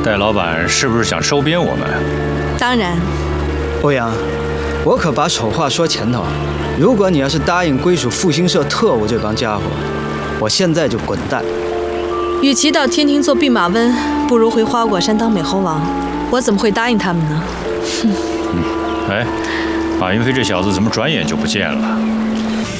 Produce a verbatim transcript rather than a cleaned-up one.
戴老板是不是想收编我们？ 当然。 欧阳，我可把丑话说前头，如果你要是答应归属复兴社特务这帮家伙，我现在就滚蛋。 与其到天庭做弼马温，不如回花果山当美猴王。我怎么会答应他们呢？哼。 嗯，哎，马云飞这小子怎么转眼就不见了？